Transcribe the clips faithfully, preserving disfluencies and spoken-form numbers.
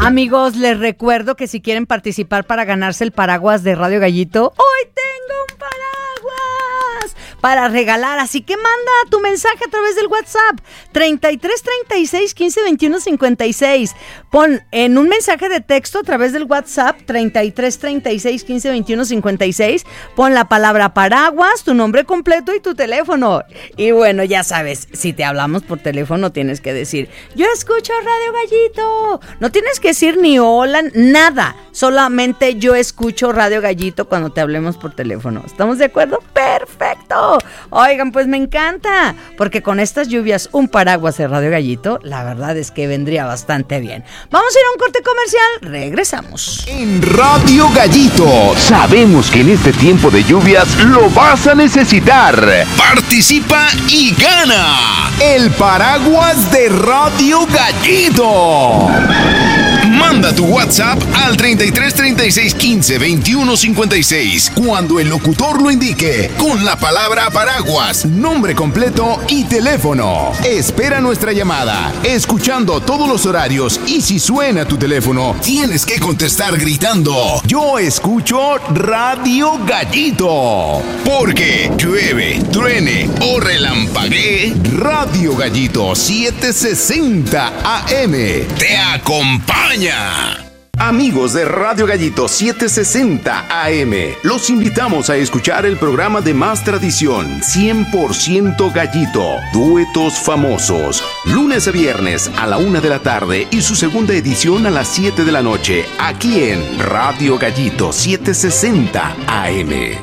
Amigos, les recuerdo que si quieren participar para ganarse el paraguas de Radio Gallito, hoy tengo un paraguas para regalar, así que manda tu mensaje a través del WhatsApp treinta y tres, treinta y seis, quince, veintiuno, cincuenta y seis. Pon en un mensaje de texto a través del WhatsApp treinta y tres, treinta y seis, quince, veintiuno, cincuenta y seis. Pon la palabra paraguas, tu nombre completo y tu teléfono. Y bueno, ya sabes, si te hablamos por teléfono tienes que decir, yo escucho Radio Gallito. No tienes que decir ni hola, nada. Solamente yo escucho Radio Gallito cuando te hablemos por teléfono. ¿Estamos de acuerdo? ¡Perfecto! Oigan, pues me encanta, porque con estas lluvias un paraguas de Radio Gallito, la verdad es que vendría bastante bien. Vamos a ir a un corte comercial, regresamos. En Radio Gallito, sabemos que en este tiempo de lluvias lo vas a necesitar. Participa y gana el paraguas de Radio Gallito. Manda tu WhatsApp al treinta y tres, treinta y seis, quince, veintiuno, cincuenta y seis cuando el locutor lo indique con la palabra paraguas, nombre completo y teléfono. Espera nuestra llamada, escuchando todos los horarios, y si suena tu teléfono, tienes que contestar gritando, yo escucho Radio Gallito. Porque llueve, truene o relampaguee, Radio Gallito setecientos sesenta A M te acompaña. Amigos de Radio Gallito setecientos sesenta A M, los invitamos a escuchar el programa de más tradición, cien por ciento Gallito, duetos famosos, lunes a viernes a la una de la tarde y su segunda edición a las siete de la noche, aquí en Radio Gallito setecientos sesenta A M.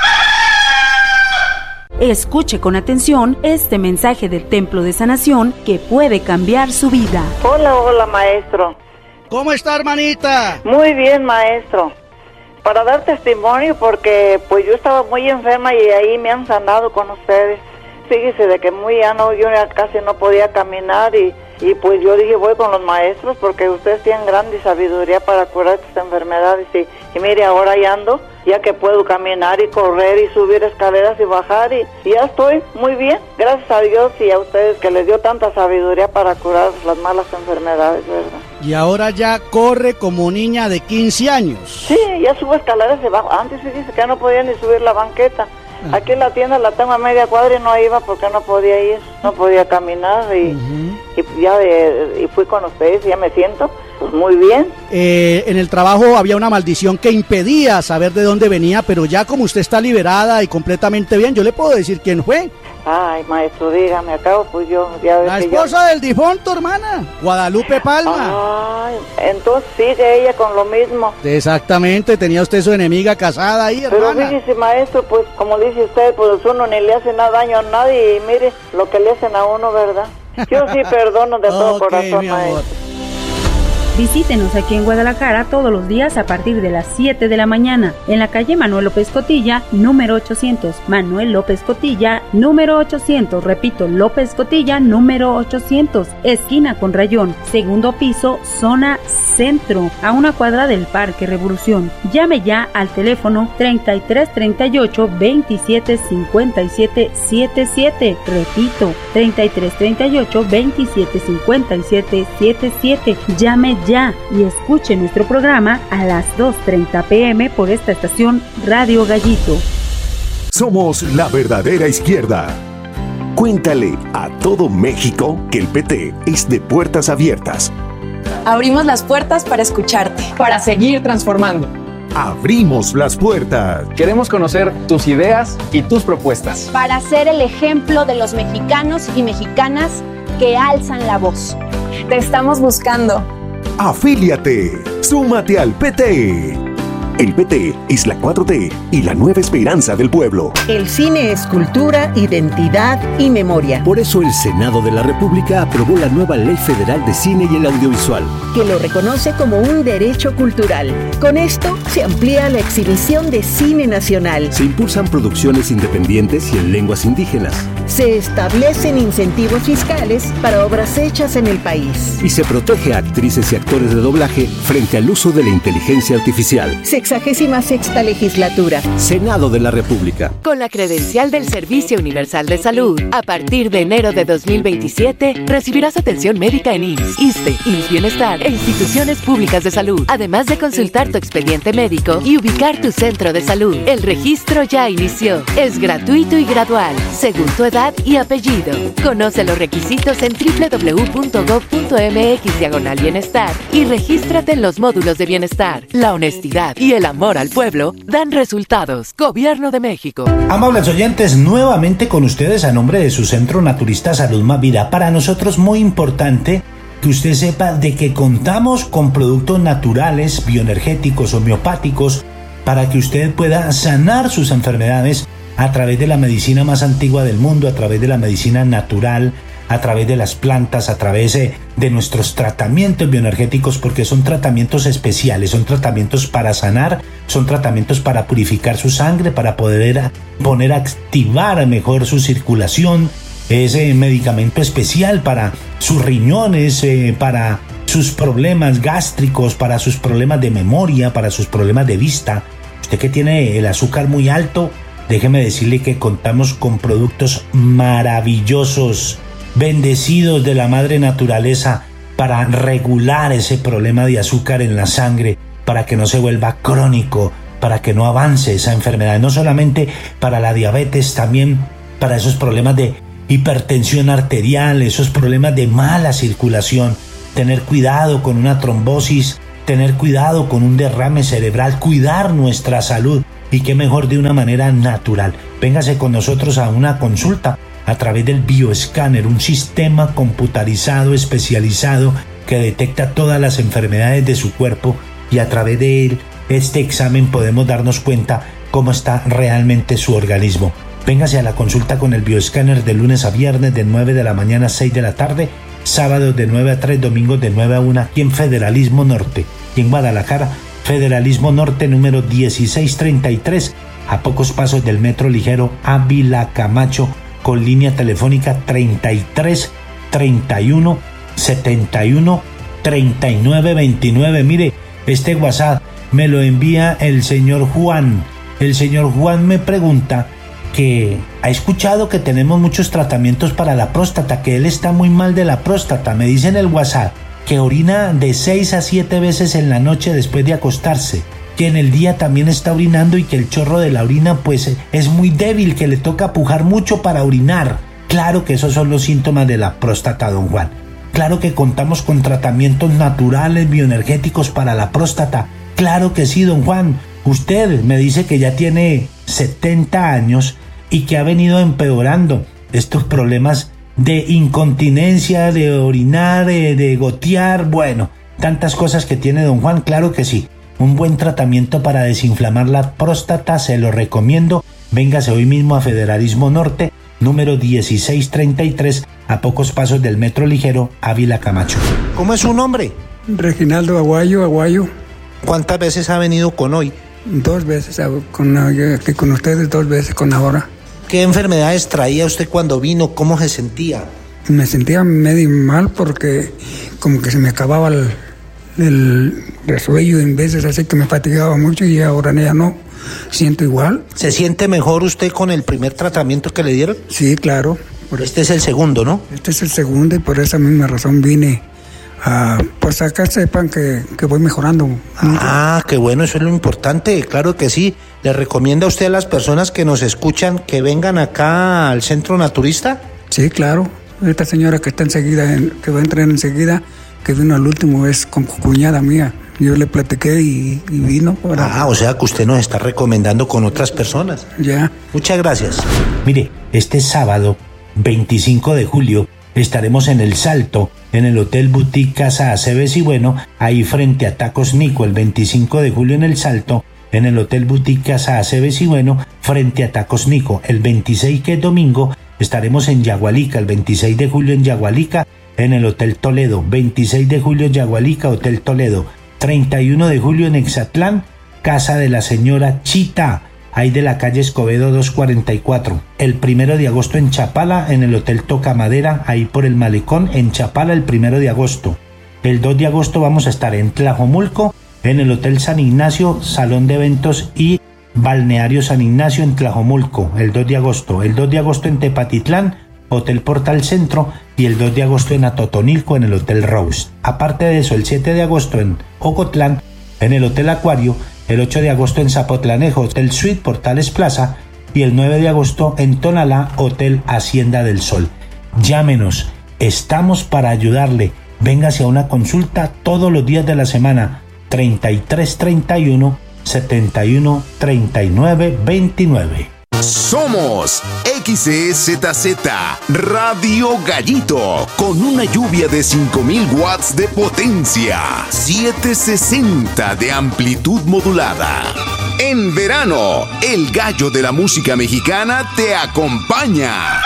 Escuche con atención este mensaje del Templo de Sanación que puede cambiar su vida. Hola, hola, maestro. ¿Cómo está, hermanita? Muy bien, maestro. Para dar testimonio, porque pues yo estaba muy enferma y ahí me han sanado con ustedes. Fíjese de que muy ya no, yo ya casi no podía caminar y, y pues yo dije voy con los maestros porque ustedes tienen grande sabiduría para curar estas enfermedades y, y mire ahora ya ando, ya que puedo caminar y correr y subir escaleras y bajar y, y ya estoy muy bien, gracias a Dios y a ustedes que les dio tanta sabiduría para curar las malas enfermedades, ¿verdad? Y ahora ya corre como niña de quince años. Sí, ya subo escaleras y bajo. Antes se dice que no podía ni subir la banqueta. Aquí en la tienda la tengo a media cuadra y no iba porque no podía ir, no podía caminar y, uh-huh. y ya de, y fui con ustedes y ya me siento pues muy bien. Eh, en el trabajo había una maldición que impedía saber de dónde venía, pero ya como usted está liberada y completamente bien, yo le puedo decir quién fue. Ay, maestro, dígame, acabo pues yo... Ya la esposa yo... del difunto, hermana, Guadalupe Palma. Ay, entonces sigue ella con lo mismo. Exactamente, tenía usted su enemiga casada ahí, hermana. Pero fíjese, maestro, pues como dice usted, pues uno ni le hace nada daño a nadie y mire lo que le hacen a uno, ¿verdad? Yo sí perdono de todo okay, corazón, maestro. Visítenos aquí en Guadalajara todos los días a partir de las siete de la mañana, en la calle Manuel López Cotilla, número ochocientos. Manuel López Cotilla, número ochocientos. Repito, López Cotilla, número ochocientos. Esquina con Rayón, segundo piso, zona centro, a una cuadra del Parque Revolución. Llame ya al teléfono treinta y tres, treinta y ocho, veintisiete, cincuenta y siete, setenta y siete. Repito, treinta y tres, treinta y ocho, veintisiete, cincuenta y siete, setenta y siete. Llame ya y escuche nuestro programa a las dos treinta pm por esta estación Radio Gallito. Somos la verdadera izquierda. Cuéntale a todo México que el P T es de puertas abiertas. Abrimos las puertas para escucharte, para seguir transformando. Abrimos las puertas. Queremos conocer tus ideas y tus propuestas. Para ser el ejemplo de los mexicanos y mexicanas que alzan la voz. Te estamos buscando. Afíliate, súmate al P T. El P T es la cuatro T y la nueva esperanza del pueblo. El cine es cultura, identidad y memoria. Por eso el Senado de la República aprobó la nueva Ley Federal de Cine y el Audiovisual, que lo reconoce como un derecho cultural. Con esto se amplía la exhibición de cine nacional. Se impulsan producciones independientes y en lenguas indígenas. Se establecen incentivos fiscales para obras hechas en el país. Y se protege a actrices y actores de doblaje frente al uso de la inteligencia artificial. Sexagésima sexta legislatura. Senado de la República. Con la credencial del Servicio Universal de Salud, a partir de enero de dos mil veintisiete, recibirás atención médica en I M S S, ISSSTE, I M S S Bienestar e instituciones públicas de salud, además de consultar tu expediente médico y ubicar tu centro de salud. El registro ya inició. Es gratuito y gradual, según tu edad y apellido. Conoce los requisitos en doble u doble u doble u punto gob punto eme equis diagonal bienestar y regístrate en los módulos de bienestar. La honestidad y el amor al pueblo dan resultados. Gobierno de México. Amables oyentes, nuevamente con ustedes a nombre de su Centro Naturista Salud Más Vida. Para nosotros muy importante que usted sepa de que contamos con productos naturales, bioenergéticos, homeopáticos, para que usted pueda sanar sus enfermedades a través de la medicina más antigua del mundo, a través de la medicina natural, a través de las plantas, a través de, de nuestros tratamientos bioenergéticos, porque son tratamientos especiales, son tratamientos para sanar, son tratamientos para purificar su sangre, para poder poner a activar mejor su circulación. Es eh, medicamento especial para sus riñones, eh, para sus problemas gástricos, para sus problemas de memoria, para sus problemas de vista. Usted que tiene el azúcar muy alto, déjeme decirle que contamos con productos maravillosos, bendecidos de la madre naturaleza, para regular ese problema de azúcar en la sangre, para que no se vuelva crónico, para que no avance esa enfermedad. No solamente para la diabetes, también para esos problemas de hipertensión arterial, esos problemas de mala circulación. Tener cuidado con una trombosis, tener cuidado con un derrame cerebral, cuidar nuestra salud, y qué mejor de una manera natural. Véngase con nosotros a una consulta a través del bioescáner, un sistema computarizado especializado que detecta todas las enfermedades de su cuerpo, y a través de él, este examen, podemos darnos cuenta cómo está realmente su organismo. Véngase a la consulta con el bioescáner de lunes a viernes de nueve de la mañana a seis de la tarde, sábados de nueve a tres, domingos de nueve a una, aquí en Federalismo Norte, y en Guadalajara, Federalismo Norte número dieciséis treinta y tres, a pocos pasos del metro ligero Ávila Camacho, con línea telefónica treinta y tres treinta y uno setenta y uno treinta y nueve veintinueve. Mire, este WhatsApp me lo envía el señor Juan. El señor Juan me pregunta que ha escuchado que tenemos muchos tratamientos para la próstata, que él está muy mal de la próstata. Me dice en el WhatsApp que orina de seis a siete veces en la noche después de acostarse, que en el día también está orinando y que el chorro de la orina pues es muy débil, que le toca pujar mucho para orinar. Claro que esos son los síntomas de la próstata, don Juan. Claro que contamos con tratamientos naturales, bioenergéticos para la próstata. Claro que sí, don Juan. Usted me dice que ya tiene setenta años y que ha venido empeorando estos problemas de incontinencia, de orinar, de, de gotear, bueno, tantas cosas que tiene don Juan. Claro que sí. Un buen tratamiento para desinflamar la próstata, se lo recomiendo. Véngase hoy mismo a Federalismo Norte, número dieciséis treinta y tres, a pocos pasos del metro ligero Ávila Camacho. ¿Cómo es su nombre? Reginaldo Aguayo, Aguayo. ¿Cuántas veces ha venido con hoy? Dos veces, con, aquí con ustedes, dos veces con ahora. ¿Qué enfermedades traía usted cuando vino? ¿Cómo se sentía? Me sentía medio mal porque como que se me acababa el, el resuello, en veces así que me fatigaba mucho, y ahora ya no, siento igual. ¿Se siente mejor usted con el primer tratamiento que le dieron? Sí, claro. Este es el segundo, ¿no? Este es el segundo, y por esa misma razón vine a, pues acá sepan que, que voy mejorando. Ah, qué bueno, eso es lo importante, claro que sí. ¿Le recomienda usted a las personas que nos escuchan que vengan acá al Centro Naturista? Sí, claro. Esta señora que está enseguida, que va a entrar enseguida, que vino al último vez con cuñada mía. Yo le platiqué y, y vino. Para... Ah, o sea que usted nos está recomendando con otras personas. Ya. Muchas gracias. Mire, este sábado, veinticinco de julio, estaremos en El Salto, en el Hotel Boutique Casa Aceves y Bueno, ahí frente a Tacos Nico, el veinticinco de julio en El Salto, en el Hotel Boutique Casa Aceves y Bueno, frente a Tacos Nico. El veintiséis, que es domingo, estaremos en Yagualica, el veintiséis de julio en Yagualica, en el Hotel Toledo. veintiséis de julio en Yagualica, Hotel Toledo. treinta y uno de julio en Exatlán, Casa de la Señora Chita. ahí de la calle Escobedo doscientos cuarenta y cuatro. El primero de agosto en Chapala, en el Hotel Tocamadera, ahí por el Malecón, en Chapala el primero de agosto. El dos de agosto vamos a estar en Tlajomulco, en el Hotel San Ignacio, Salón de Eventos y Balneario San Ignacio en Tlajomulco, el dos de agosto. El dos de agosto en Tepatitlán, Hotel Portal Centro, y el dos de agosto en Atotonilco, en el Hotel Rose. Aparte de eso, el siete de agosto en Ocotlán, en el Hotel Acuario, el ocho de agosto en Zapotlanejo, Hotel Suite Portales Plaza, y el nueve de agosto en Tonalá, Hotel Hacienda del Sol. Llámenos, estamos para ayudarle. Véngase a una consulta todos los días de la semana, treinta y tres treinta y uno, setenta y uno, treinta y nueve, veintinueve. Somos X E Z Z Radio Gallito, con una lluvia de cinco mil watts de potencia, setecientos sesenta de amplitud modulada. En verano, el gallo de la música mexicana te acompaña.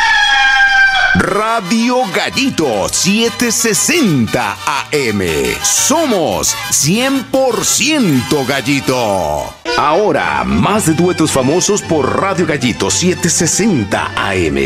Radio Gallito setecientos sesenta A M. Somos cien por ciento Gallito. Ahora, más de duetos famosos por Radio Gallito setecientos sesenta A M.